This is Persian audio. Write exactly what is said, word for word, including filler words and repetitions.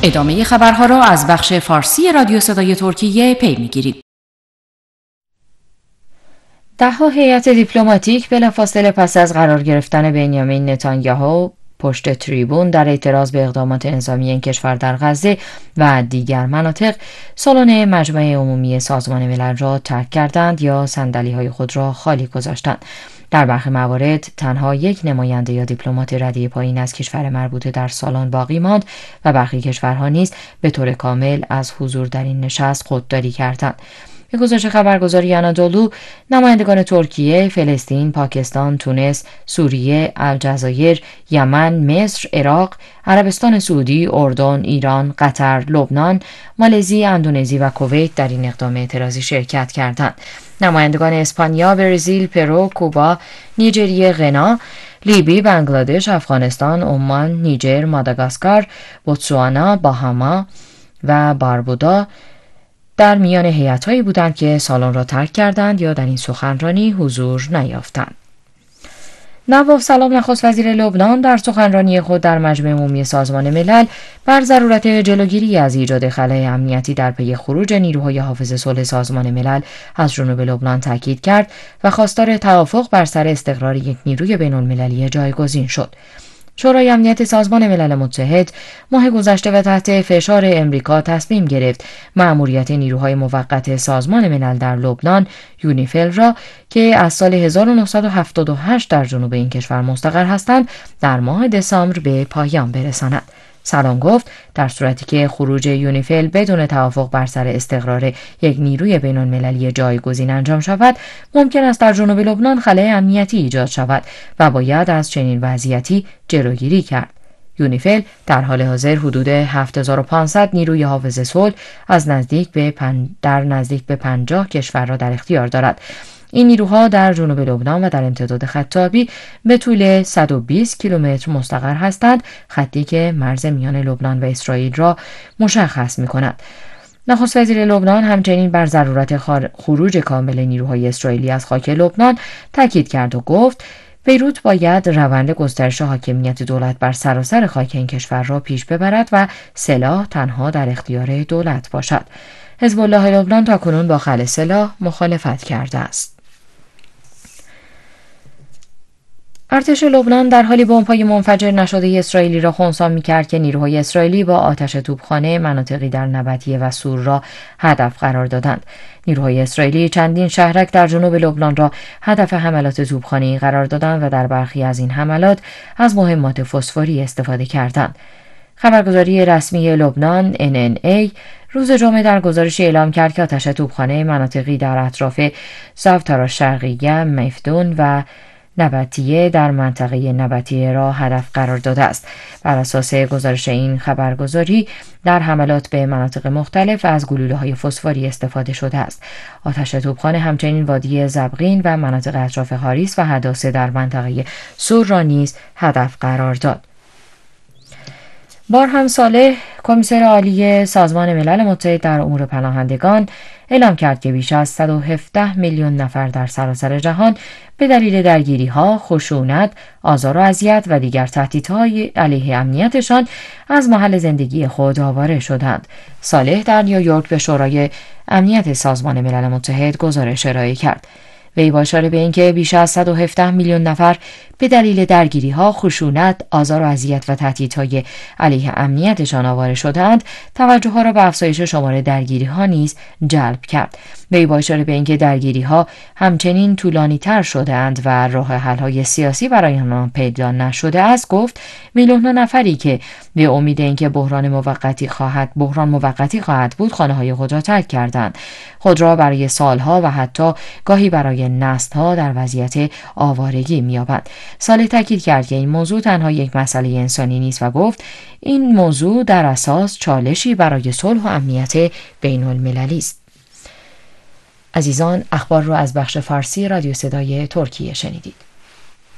ادامه خبرها را از بخش فارسی رادیو صدای ترکیه پی می‌گیرید. ده‌ها هیئت دیپلماتیک بلافاصله پس از قرار گرفتن بنیامین نتانیاهو پشت تریبون در اعتراض به اقدامات نظامی این کشور در غزه و دیگر مناطق سالن مجمع عمومی سازمان ملل را ترک کردند یا صندلی‌های خود را خالی گذاشتند. در برخی موارد تنها یک نماینده یا دیپلمات رده پایین از کشور مربوطه در سالن باقی ماند و برخی کشورها نیز به طور کامل از حضور در این نشست خودداری کردند. به گزارش خبرگزاری آنادولو، نمایندگان ترکیه، فلسطین، پاکستان، تونس، سوریه، الجزایر، یمن، مصر، عراق، عربستان سعودی، اردن، ایران، قطر، لبنان، مالزی، اندونزی و کویت در این اقدام اعتراضی شرکت کردند. نمایندگان اسپانیا، برزیل، پرو، کوبا، نیجریه، غنا، لیبی، بنگلادش، افغانستان، عمان، نیجر، ماداگاسکار، بوتسوانا، باهاما و باربودا در میان هیئت‌هایی بودند که سالن را ترک کردند یا در این سخنرانی حضور نیافتند. نواف سلام، نخست وزیر لبنان، در سخنرانی خود در مجمع عمومی سازمان ملل بر ضرورت جلوگیری از ایجاد خلأ امنیتی در پی خروج نیروهای حافظ صلح سازمان ملل از جنوب لبنان تاکید کرد و خواستار توافق بر سر استقرار یک نیروی بین‌المللی جایگزین شد. شورای امنیت سازمان ملل متحد ماه گذشته و تحت فشار امریکا تصمیم گرفت مأموریت نیروهای موقت سازمان ملل در لبنان یونیفیل را که از سال هزار و نهصد و هفتاد و هشت در جنوب این کشور مستقر هستند در ماه دسامبر به پایان برساند. سلام گفت در صورتی که خروج یونیفیل بدون توافق بر سر استقرار یک نیروی بین‌المللی جایگزین انجام شود، ممکن است در جنوب لبنان خلأ امنیتی ایجاد شود و باید از چنین وضعیتی جلوگیری کرد. یونیفیل در حال حاضر حدود هفت هزار و پانصد نیروی حافظ صلح از نزدیک به پن... در نزدیک به پنجاه کشور را در اختیار دارد. این نیروها در جنوب لبنان و در امتداد خط آبی به طول صد و بیست کیلومتر مستقر هستند، خطی که مرز میان لبنان و اسرائیل را مشخص می‌کند. نخست وزیر لبنان همچنین بر ضرورت خروج کامل نیروهای اسرائیلی از خاک لبنان تاکید کرد و گفت بیروت باید روند گسترش حاکمیت دولت بر سراسر خاک این کشور را پیش ببرد و سلاح تنها در اختیار دولت باشد. حزب الله لبنان تاکنون با خلع سلاح مخالفت کرده است. ارتش لبنان در حالی بمب‌های منفجر نشده اسرائیلی را خنثی می‌کرد که نیروهای اسرائیلی با آتش توپخانه مناطقی در نبطیه و سور را هدف قرار دادند. نیروهای اسرائیلی چندین شهرک در جنوب لبنان را هدف حملات توپخانه‌ای قرار دادند و در برخی از این حملات از مهمات فسفوری استفاده کردند. خبرگزاری رسمی لبنان ان ان ای روز جمعه در گزارشی اعلام کرد که آتش توپخانه مناطقی در اطراف زاوتارا شرقیه، مفدون و نبطیه در منطقه نبطیه را هدف قرار داده است. بر اساس گزارش این خبرگزاری در حملات به مناطق مختلف از گلوله‌های فسفوری استفاده شده است. آتش توپخانه همچنین وادی زبقین و مناطق اطراف حاریس و حداسه در منطقه سور را نیز هدف قرار داد. بارهم صالح، کمیسر عالی سازمان ملل متحد در امور پناهندگان، اعلام کرد که بیش از صد و هفده میلیون نفر در سراسر جهان به دلیل درگیری‌ها، خشونت، آزار و اذیت و دیگر تهدیدهای علیه امنیتشان از محل زندگی خود آواره شدند. صالح در نیویورک به شورای امنیت سازمان ملل متحد گزارش ارائه کرد. وی با اشاره به اینکه بیش از صد و هفده میلیون نفر به دلیل درگیری‌ها، خشونت، آزار و اذیت و تهدیدهای علیه امنیتشان آواره شدند، توجه ها را به افزایش شمار درگیری‌ها نیز جلب کرد. وی با اشاره به اینکه درگیری‌ها همچنین طولانی‌تر شده‌اند و راه حل‌های سیاسی برای آنها پیدا نشده است، گفت میلیون‌ها نفری که به امید اینکه بحران موقتی خواهد بحران موقتی خواهد بود، خانه‌های خود را ترک کردند. خود را برای سالها و حتی گاهی برای نسل‌ها در وضعیت آوارگی می‌یابند. صالح تاکید کرد که این موضوع تنها یک مسئله انسانی نیست و گفت این موضوع در اساس چالشی برای صلح و امنیت بین‌المللی است. عزیزان، اخبار را از بخش فارسی رادیو صدای ترکیه شنیدید.